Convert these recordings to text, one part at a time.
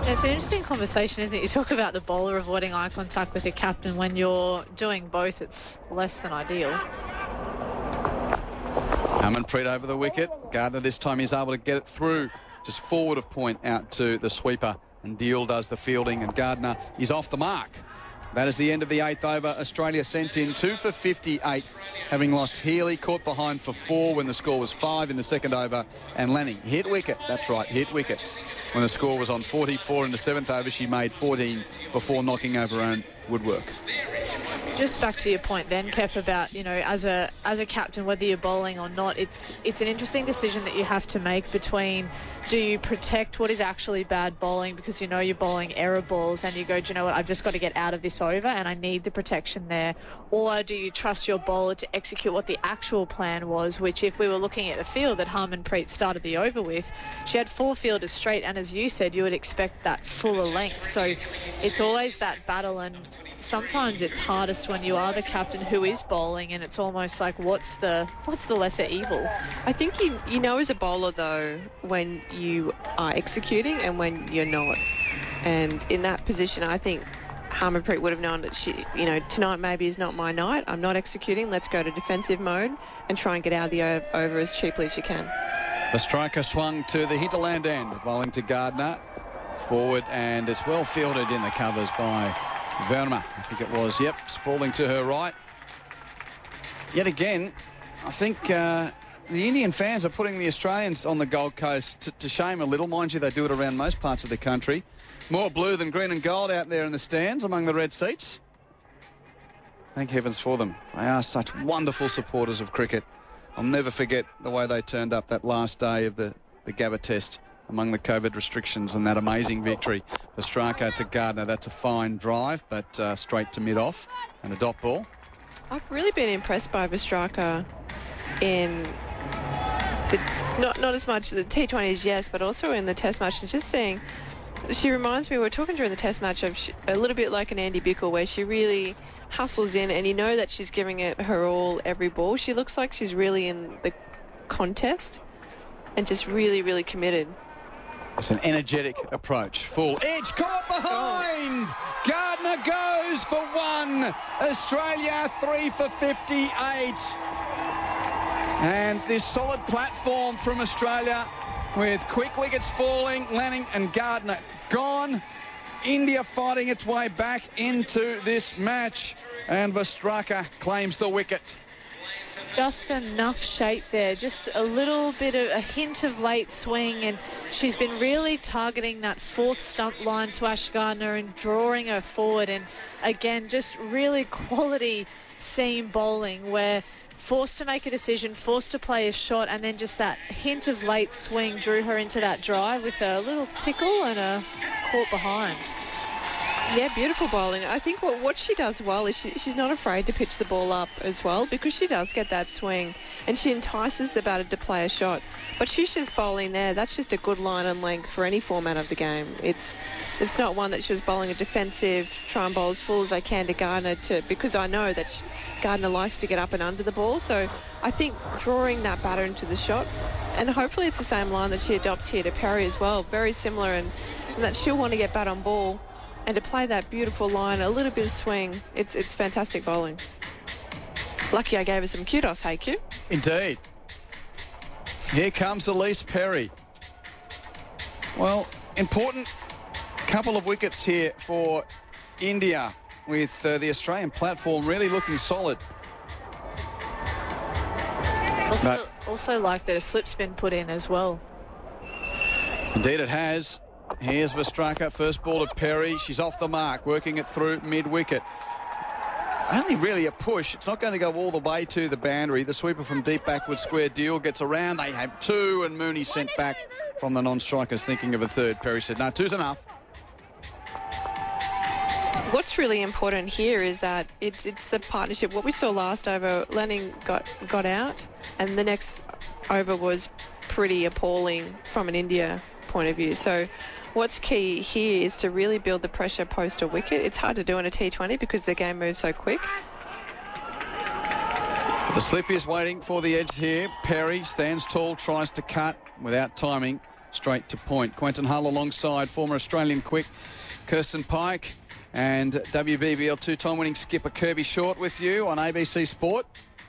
It's an interesting conversation, isn't it? You talk about the bowler avoiding eye contact with the captain. When you're doing both, it's less than ideal. Harmanpreet over the wicket. Gardner this time is able to get it through, just forward of point out to the sweeper. And Deal does the fielding, and Gardner is off the mark. That is the end of the 8th over. Australia sent in 2 for 58, having lost Healy, caught behind for 4 when the score was 5 in the second over. And Lanning hit wicket. That's right, hit wicket. When the score was on 44 in the 7th over, she made 14 before knocking over her own woodwork. Just back to your point then, Kep, about, you know, as a captain, whether you're bowling or not, it's an interesting decision that you have to make between, do you protect what is actually bad bowling because you know you're bowling error balls and you go, do you know what, I've just got to get out of this over and I need the protection there, or do you trust your bowler to execute what the actual plan was, which if we were looking at the field that Harmanpreet started the over with, she had 4 fielders straight, and as you said, you would expect that fuller length. So it's always that battle, and sometimes it's hardest when you are the captain who is bowling, and it's almost like what's the lesser evil. I think you know as a bowler though when you are executing and when you're not, and in that position I think Harmanpreet would have known that she, you know, tonight maybe is not my night, I'm not executing, let's go to defensive mode and try and get out of the over as cheaply as you can. The striker swung to the hinterland end, bowling to Gardner forward, and it's well fielded in the covers by Verma, I think it was. Yep, sprawling to her right. Yet again, I think the Indian fans are putting the Australians on the Gold Coast to shame a little. Mind you, they do it around most parts of the country. More blue than green and gold out there in the stands among the red seats. Thank heavens for them. They are such wonderful supporters of cricket. I'll never forget the way they turned up that last day of the Gabba Test among the COVID restrictions, and that amazing victory for Straka to Gardner. That's a fine drive, but straight to mid-off and a dot ball. I've really been impressed by Straka in not as much the T20s, yes, but also in the Test matches. Just seeing, she reminds me, we were talking during the Test match of a little bit like an Andy Bickle, where she really hustles in, and you know that she's giving it her all every ball. She looks like she's really in the contest and just really, really committed. It's an energetic approach. Full edge, caught behind. Gardner goes for 1. Australia 3 for 58. And this solid platform from Australia with quick wickets falling, Lanning and Gardner gone. India fighting its way back into this match, and Vastraka claims the wicket. Just enough shape there, just a little bit of a hint of late swing, and she's been really targeting that 4th stump line to Ash Gardner and drawing her forward, and again just really quality seam bowling where forced to make a decision, forced to play a shot, and then just that hint of late swing drew her into that drive with a little tickle and a caught behind. Yeah, beautiful bowling. I think what she does well is she's not afraid to pitch the ball up as well, because she does get that swing and she entices the batter to play a shot. But she's just bowling there. That's just a good line and length for any format of the game. It's not one that she was bowling a defensive, try and bowl as full as I can to Gardner, because I know that Gardner likes to get up and under the ball. So I think drawing that batter into the shot, and hopefully it's the same line that she adopts here to Perry as well, very similar, and that she'll want to get bat on ball. And to play that beautiful line, a little bit of swing, it's fantastic bowling. Lucky I gave her some kudos, hey Q? Indeed. Here comes Elise Perry. Well, important couple of wickets here for India, with the Australian platform really looking solid. Also like that a slip's been put in as well. Indeed it has. Here's Vastraka, first ball to Perry. She's off the mark, working it through mid-wicket. Only really a push. It's not going to go all the way to the boundary. The sweeper from deep backward square, Deal gets around. They have 2, and Mooney sent back from the non-strikers, thinking of a 3rd. Perry said, no, 2's enough. What's really important here is that it's the partnership. What we saw last over, Lanning got out, and the next over was pretty appalling from an India point of view. So what's key here is to really build the pressure post a wicket. It's hard to do in a T20 because the game moves so quick. The slip is waiting for the edge here. Perry stands tall, tries to cut without timing. straight to point. Quentin Hull alongside former Australian quick Kirsten Pike and WBBL two-time winning skipper Kirby Short with you on ABC Sport.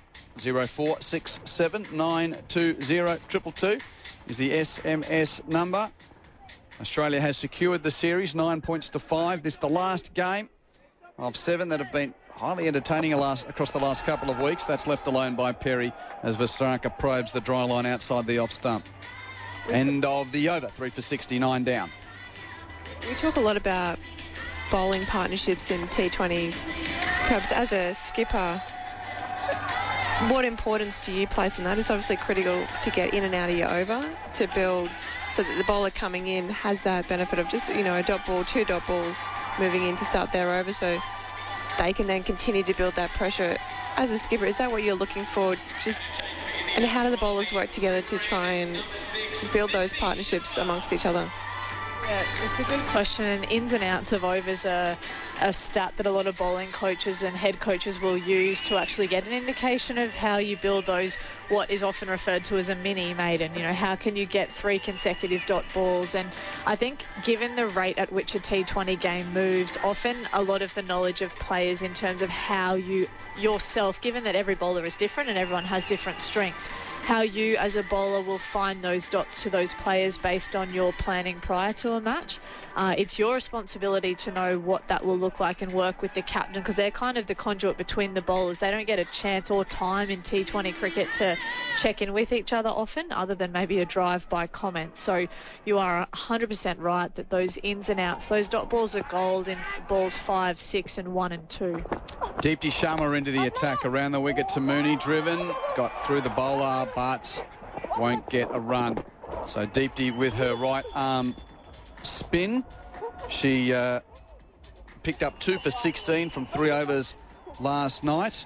0467 920 222 is the SMS number. Australia has secured the series 9 points to 5. This is the last game of 7 that have been highly entertaining across the last couple of weeks. That's left alone by Perry as Vastraka probes the dry line outside the off stump. End of the over, 3 for 69 down. We talk a lot about bowling partnerships in T20s. Perhaps as a skipper, what importance do you place in that? It's obviously critical to get in and out of your over, to build so that the bowler coming in has that benefit of just, a dot ball, 2 dot balls moving in to start their over, so they can then continue to build that pressure. As a skipper, is that what you're looking for? And how do the bowlers work together to try and build those partnerships amongst each other? Yeah, it's a good question, and ins and outs of overs are a stat that a lot of bowling coaches and head coaches will use to actually get an indication of how you build those, what is often referred to as a mini maiden. How can you get 3 consecutive dot balls? And I think given the rate at which a T20 game moves, often a lot of the knowledge of players in terms of how you yourself, given that every bowler is different and everyone has different strengths, how you as a bowler will find those dots to those players based on your planning prior to a match. It's your responsibility to know what that will look like and work with the captain, because they're kind of the conduit between the bowlers. They don't get a chance or time in T20 cricket to check in with each other often, other than maybe a drive-by comment. So you are 100% right that those ins and outs, those dot balls are gold in balls 5, 6 and 1 and 2. Deepti Sharma into the attack around the wicket to Mooney, driven, got through the bowler but won't get a run. So Deepti with her right arm spin. She picked up 2 for 16 from 3 overs last night.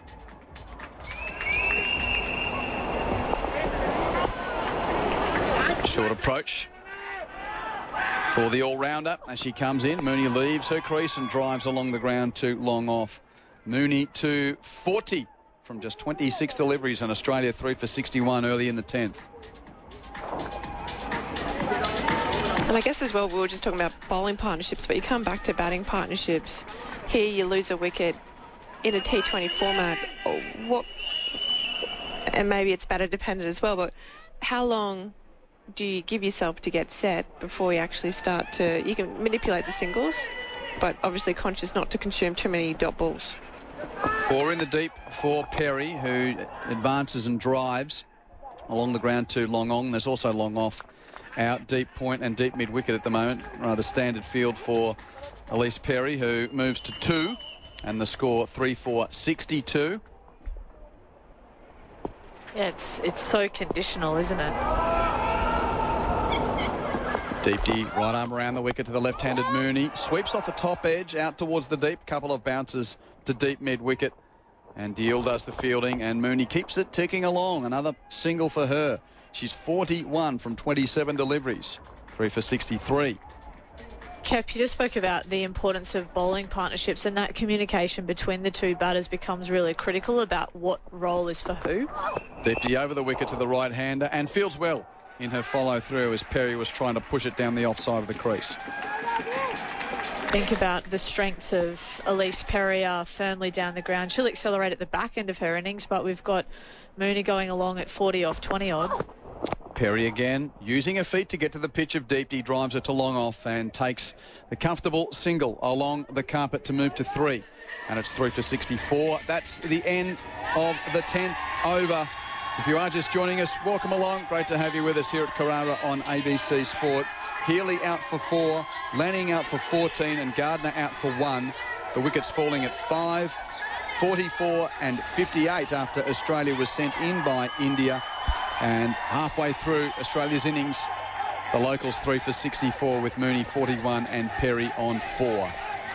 Short approach for the all-rounder as she comes in. Mooney leaves her crease and drives along the ground to long off. Mooney to 40 from just 26 deliveries, and Australia 3 for 61 early in the 10th. And I guess as well, we were just talking about bowling partnerships, but you come back to batting partnerships. Here you lose a wicket in a T20 format. And maybe it's batter dependent as well, but how long do you give yourself to get set before you actually start to... You can manipulate the singles, but obviously conscious not to consume too many dot balls. 4 in the deep for Perry, who advances and drives along the ground to long on. There's also long off, out, deep point and deep mid wicket at the moment. Rather standard field for Elise Perry, who moves to 2, and the score 3 for 62. Yeah, it's so conditional, isn't it? Deepti, right arm around the wicket to the left-handed Mooney. Sweeps off a top edge out towards the deep. Couple of bounces to deep mid-wicket. And Deal does the fielding, and Mooney keeps it ticking along. Another single for her. She's 41 from 27 deliveries. 3 for 63. Kep, you just spoke about the importance of bowling partnerships, and that communication between the two batters becomes really critical about what role is for who. Deepti over the wicket to the right-hander and fields well in her follow-through as Perry was trying to push it down the offside of the crease. Think about the strengths of Elise Perry firmly down the ground. She'll accelerate at the back end of her innings, but we've got Mooney going along at 40 off 20 odd. Perry again using her feet to get to the pitch of Deepti, drives it to long off and takes the comfortable single along the carpet to move to 3. And it's 3 for 64. That's the end of the 10th over. If you are just joining us, welcome along. Great to have you with us here at Carrara on ABC Sport. Healy out for 4, Lanning out for 14 and Gardner out for 1. The wickets falling at 5, 44 and 58 after Australia was sent in by India. And halfway through Australia's innings, the locals 3 for 64 with Mooney 41 and Perry on 4.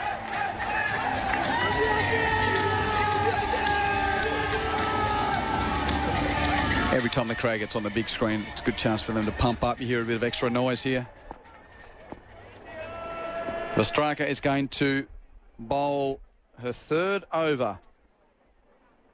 Every time the crowd gets on the big screen, it's a good chance for them to pump up. You hear a bit of extra noise here. Vastraka is going to bowl her 3rd over.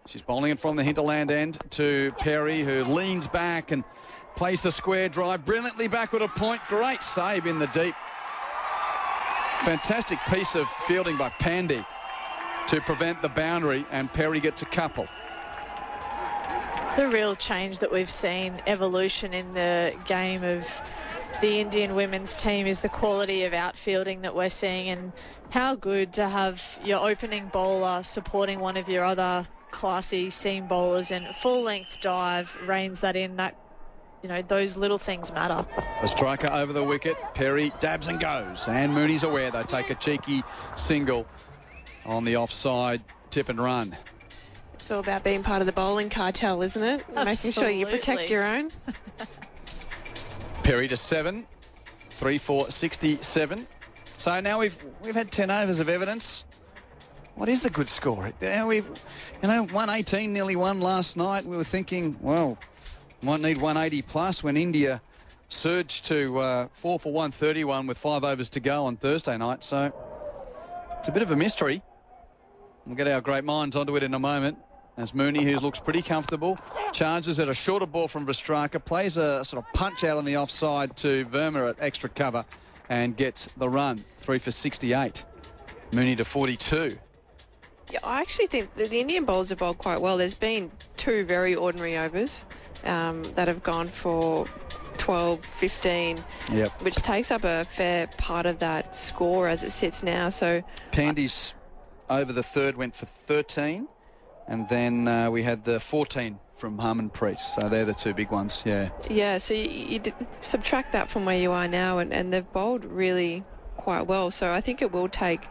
She's bowling it from the hinterland end to Perry, who leans back and plays the square drive brilliantly backward at point. Great save in the deep. Fantastic piece of fielding by Pandey to prevent the boundary, and Perry gets a couple. It's a real change that we've seen, evolution in the game of the Indian women's team, is the quality of outfielding that we're seeing, and how good to have your opening bowler supporting one of your other classy seam bowlers, and full length dive reins that in. That, you know, those little things matter. A striker over the wicket. Perry dabs and goes, and Mooney's aware. They take a cheeky single on the offside tip and run. It's all about being part of the bowling cartel, isn't it? Absolutely. Making sure you protect your own. Perry to 7, 3 for 67. So now we've had 10 overs of evidence. What is the good score? We've 118 nearly won last night. We were thinking, well, might need 180 plus when India surged to 4 for 131 with 5 overs to go on Thursday night. So it's a bit of a mystery. We'll get our great minds onto it in a moment. As Mooney, who looks pretty comfortable, charges at a shorter ball from Vastraka, plays a sort of punch out on the offside to Verma at extra cover and gets the run. 3 for 68. Mooney to 42. Yeah, I actually think the Indian bowlers have bowled quite well. There's been 2 very ordinary overs that have gone for 12, 15, which takes up a fair part of that score as it sits now. So Pandey's over the third went for 13, and then we had the 14 from Harmanpreet. So they're the 2 big ones, Yeah, so you subtract that from where you are now, and they've bowled really quite well. So I think it will take...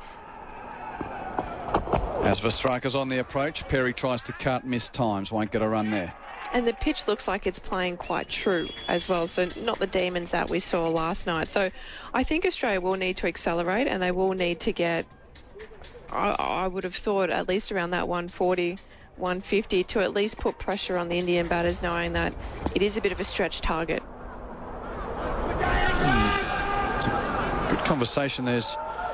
As Vastraka's on the approach, Perry tries to cut, miss times, won't get a run there. And the pitch looks like it's playing quite true as well, so not the demons that we saw last night. So I think Australia will need to accelerate, and they will need to get, I would have thought, at least around that 140, 150 to at least put pressure on the Indian batters, knowing that it is a bit of a stretch target. It's a good conversation. There's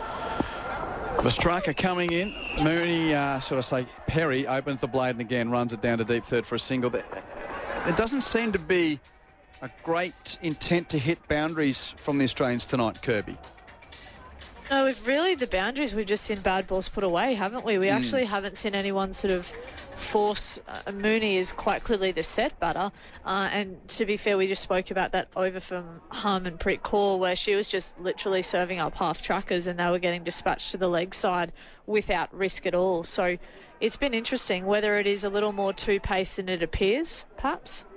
Vastraka coming in. Mooney, Perry opens the blade and again runs it down to deep third for a single. There doesn't seem to be a great intent to hit boundaries from the Australians tonight, Kirby. No, the boundaries, we've just seen bad balls put away, haven't we? We actually haven't seen anyone sort of force. Mooney is quite clearly the set batter. And to be fair, we just spoke about that over from Harmanpreet Kaur, where she was just literally serving up half trackers and they were getting dispatched to the leg side without risk at all. So it's been interesting, whether it is a little more two-pace than it appears, perhaps.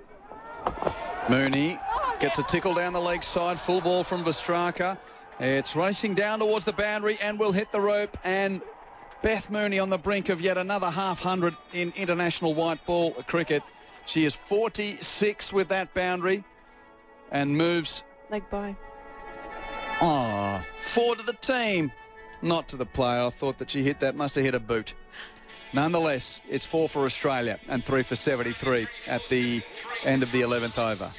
Mooney gets a tickle down the leg side, full ball from Vastraka. It's racing down towards the boundary and will hit the rope, and Beth Mooney on the brink of yet another half-hundred in international white ball cricket. She is 46 with that boundary and moves... Leg by. Forward to the team. Not to the player. I thought that she hit that. Must have hit a boot. Nonetheless, it's 4 for Australia and 3 for 73 at the end of the 11th over.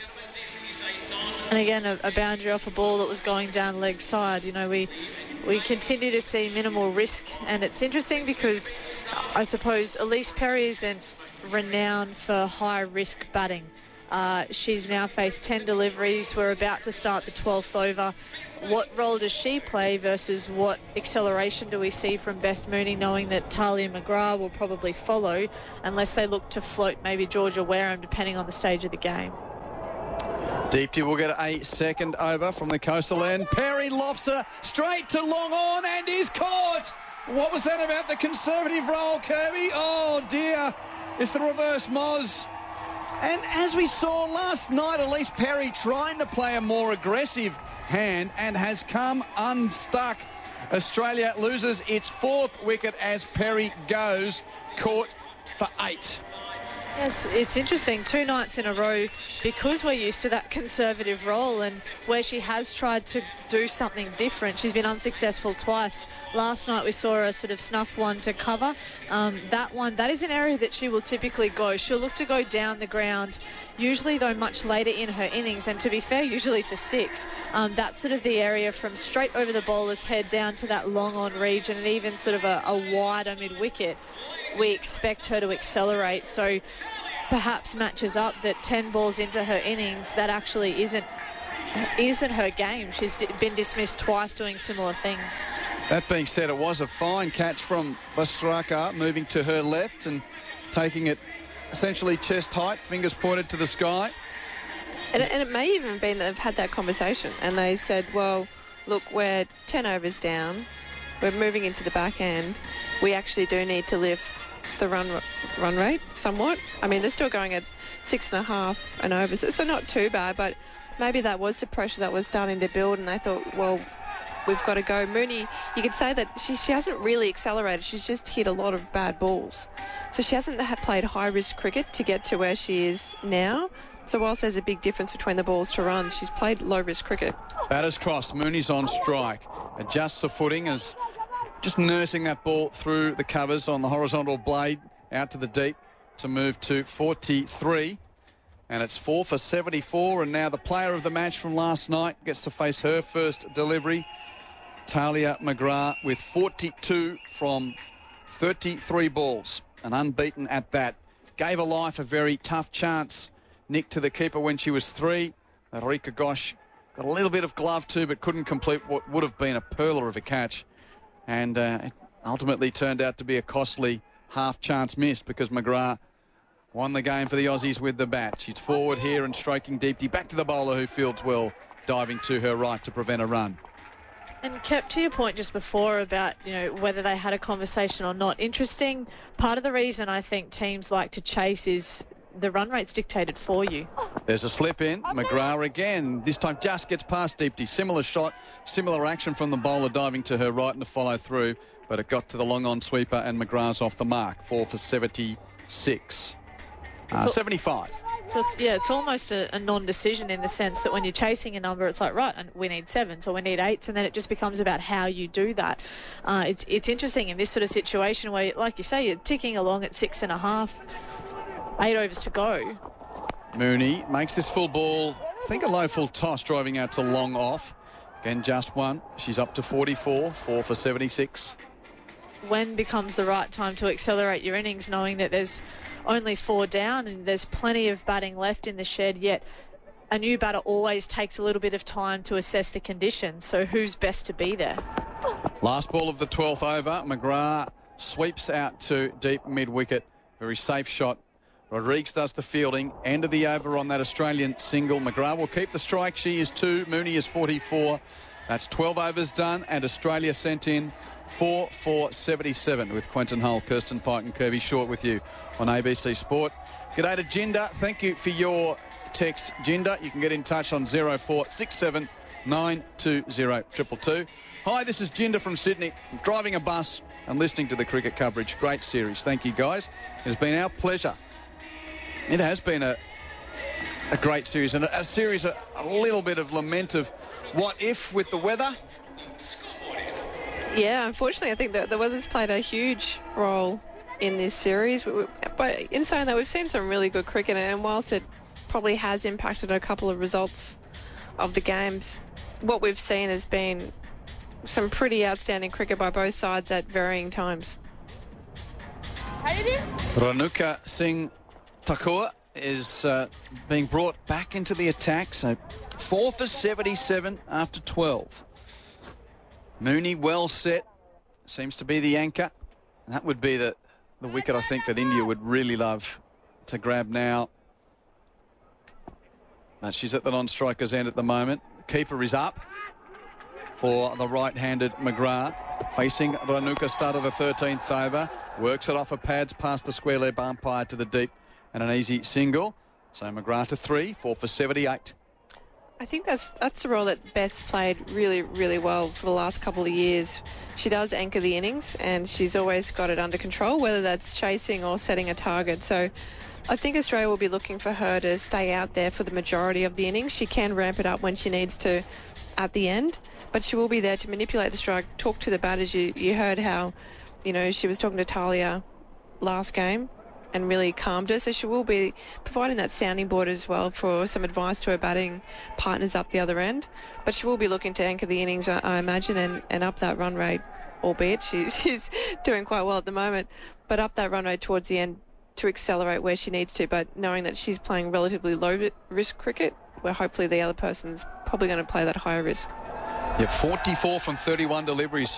And again, a boundary off a ball that was going down leg side. You know, we continue to see minimal risk, and it's interesting because I suppose Elise Perry isn't renowned for high-risk batting. She's now faced 10 deliveries. We're about to start the 12th over. What role does she play versus what acceleration do we see from Beth Mooney, knowing that Talia McGrath will probably follow unless they look to float maybe Georgia Wareham, depending on the stage of the game. Deepty will get a second over from the coastal end. Perry lofts her straight to long on and is caught. What was that about the conservative roll, Kirby? Oh, dear. It's the reverse Moz. And as we saw last night, Elise Perry trying to play a more aggressive hand and has come unstuck. Australia loses its 4th wicket as Perry goes, caught for 8. It's interesting, 2 nights in a row, because we're used to that conservative role, and where she has tried to do something different. She's been unsuccessful twice. Last night we saw her sort of snuff one to cover. That is an area that she will typically go. She'll look to go down the ground, usually though much later in her innings, and to be fair, usually for 6. That's sort of the area from straight over the bowler's head down to that long on region, and even sort of a wider mid-wicket. We expect her to accelerate, so perhaps matches up that 10 balls into her innings, that actually isn't her game. She's been dismissed twice doing similar things. That being said, it was a fine catch from Vastraka, moving to her left and taking it essentially chest height, fingers pointed to the sky. And it may even have been that they've had that conversation and they said, well, look, we're 10 overs down. We're moving into the back end. We actually do need to lift the run rate somewhat. I mean, they're still going at 6.5 and over, so not too bad, but maybe that was the pressure that was starting to build, and they thought, well, we've got to go. Mooney, you could say that she hasn't really accelerated. She's just hit a lot of bad balls. So she hasn't played high-risk cricket to get to where she is now. So whilst there's a big difference between the balls to run, she's played low-risk cricket. Batters crossed. Mooney's on strike. Adjusts the footing as just nursing that ball through the covers on the horizontal blade out to the deep to move to 43. And it's 4 for 74. And now the player of the match from last night gets to face her first delivery. Tahlia McGrath with 42 from 33 balls. And unbeaten at that. Gave her life a very tough chance. Nick to the keeper when she was 3. Rika Ghosh got a little bit of glove too, but couldn't complete what would have been a pearler of a catch. And it ultimately turned out to be a costly half chance missed because McGrath won the game for the Aussies with the bat. She's forward here and stroking deeply. Back to the bowler who fields well, diving to her right to prevent a run. And kept to your point just before about, whether they had a conversation or not. Interesting. Part of the reason I think teams like to chase is the run rate's dictated for you. There's a slip in. McGrath again. This time just gets past Deepty. Similar shot, similar action from the bowler diving to her right and to follow through. But it got to the long on sweeper and McGrath's off the mark. 4 for 76. 75. So it's almost a non-decision in the sense that when you're chasing a number, it's like, right, and we need 7s or we need 8s, and then it just becomes about how you do that. It's interesting in this sort of situation where, like you say, you're ticking along at 6.5, 8 overs to go. Mooney makes this full ball, I think a low full toss, driving out to long off. Again, just one. She's up to 44, 4 for 76. When becomes the right time to accelerate your innings, knowing that there's only 4 down and there's plenty of batting left in the shed, yet a new batter always takes a little bit of time to assess the conditions. So who's best to be there? Last ball of the 12th over. McGrath sweeps out to deep mid-wicket. Very safe shot. Rodrigues does the fielding. End of the over on that Australian single. McGrath will keep the strike. She is 2. Mooney is 44. That's 12 overs done, and Australia sent in 4 for 77 with Quentin Hull, Kirsten Pike and Kirby Short with you on ABC Sport. G'day to Jinder. Thank you for your text, Jinder. You can get in touch on 0467 920 222. Hi, this is Jinder from Sydney. I'm driving a bus and listening to the cricket coverage. Great series. Thank you, guys. It has been our pleasure. It has been a great series, and a series, a little bit of lament of what if with the weather. Yeah, unfortunately, I think that the weather's played a huge role in this series. But in saying that, we've seen some really good cricket, and whilst it probably has impacted a couple of results of the games, what we've seen has been some pretty outstanding cricket by both sides at varying times. Renuka Singh Thakur is being brought back into the attack, so 4 for 77 after 12. Mooney well set, seems to be the anchor. That would be the wicket I think that India would really love to grab now. But she's at the non-striker's end at the moment. Keeper is up for the right-handed McGrath. Facing Renuka, start of the 13th over. Works it off of pads past the square leg umpire to the deep and an easy single. So McGrath to 3, 4 for 78. I think that's the role that Beth's played really, really well for the last couple of years. She does anchor the innings, and she's always got it under control, whether that's chasing or setting a target. So I think Australia will be looking for her to stay out there for the majority of the innings. She can ramp it up when she needs to at the end, but she will be there to manipulate the strike, talk to the batters. You heard how, she was talking to Talia last game and really calmed her. So she will be providing that sounding board as well for some advice to her batting partners up the other end. But she will be looking to anchor the innings, I imagine, and up that run rate, albeit she's doing quite well at the moment, but up that run rate towards the end to accelerate where she needs to. But knowing that she's playing relatively low-risk cricket, where hopefully the other person's probably going to play that higher risk. Yeah, 44 from 31 deliveries